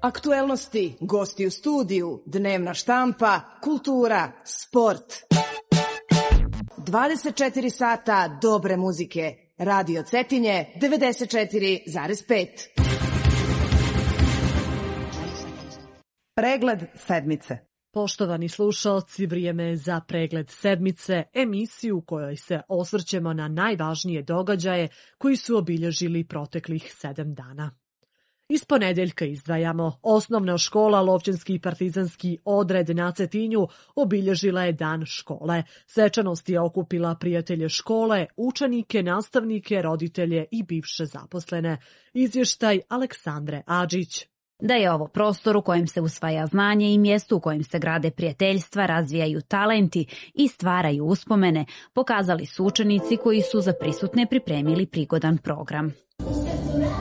Aktuelnosti, gosti u studiju, dnevna štampa, kultura, sport. 24 sata dobre muzike. Radio Cetinje 94,5. Pregled sedmice. Poštovani slušaoci, vrijeme je za pregled sedmice, emisiju u kojoj se osvrćemo na najvažnije događaje koji su obilježili proteklih 7 dana. Iz ponedeljka izdvajamo. Osnovna škola Lovćanski partizanski odred na Cetinju obilježila je dan škole. Svečanost je okupila prijatelje škole, učenike, nastavnike, roditelje i bivše zaposlene. Izvještaj Aleksandre Adžić. Da je ovo prostor u kojem se usvaja znanje i mjesto u kojem se grade prijateljstva, razvijaju talenti i stvaraju uspomene, pokazali su učenici koji su za prisutne pripremili prigodan program.